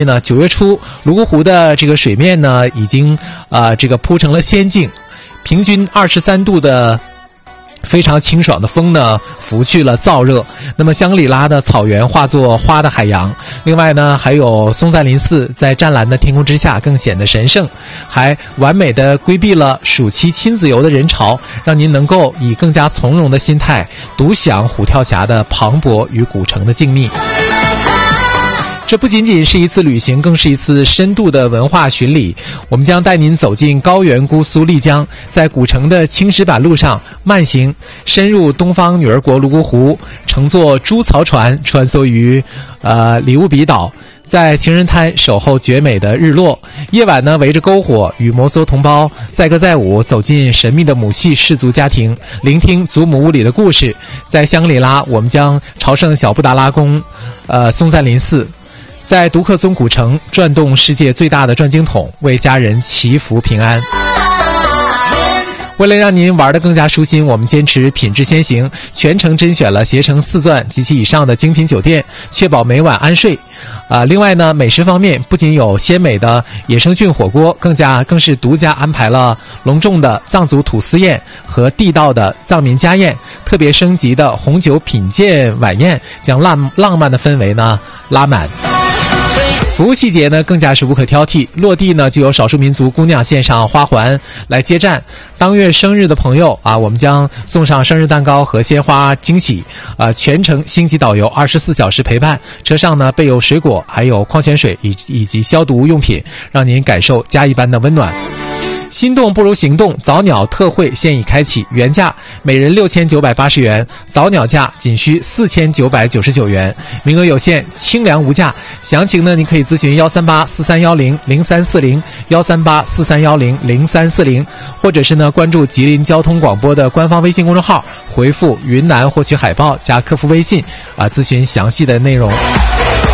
9月初，泸沽湖的这个水面呢，已经这个铺成了仙境，平均23度的非常清爽的风呢，拂去了燥热。那么香格里拉的草原化作花的海洋，另外呢，还有松赞林寺在湛蓝的天空之下更显得神圣，还完美的规避了暑期亲子游的人潮，让您能够以更加从容的心态独享虎跳峡的磅礴与古城的静谧。这不仅仅是一次旅行，更是一次深度的文化巡礼。我们将带您走进高原姑苏丽江，在古城的青石板路上慢行，深入东方女儿国泸沽湖，乘坐猪槽船穿梭于里乌比岛，在情人滩守候绝美的日落。夜晚呢，围着篝火与摩梭同胞载歌载舞，走进神秘的母系氏族家庭，聆听祖母屋里的故事。在香格里拉，我们将朝圣小布达拉宫、松赞林寺，在独克宗古城转动世界最大的转经筒，为家人祈福平安。为了让您玩得更加舒心，我们坚持品质先行，全程甄选了携程4钻及其以上的精品酒店，确保每晚安睡。另外呢，美食方面不仅有鲜美的野生菌火锅，更是独家安排了隆重的藏族土司宴和地道的藏民家宴，特别升级的红酒品鉴晚宴，将浪漫的氛围呢拉满。服务细节呢更加是无可挑剔，落地呢就有少数民族姑娘献上花环来接站。当月生日的朋友我们将送上生日蛋糕和鲜花惊喜。全程星级导游24小时陪伴，车上呢备有水果，还有矿泉水以及消毒用品，让您感受家一般的温暖。心动不如行动，早鸟特惠现已开启，原价每人6980元，早鸟价仅需4999元，名额有限，清凉无价。详情呢，您可以咨询13843100340 13843100340，或者是呢关注吉林交通广播的官方微信公众号，回复云南获取海报加客服微信咨询详细的内容。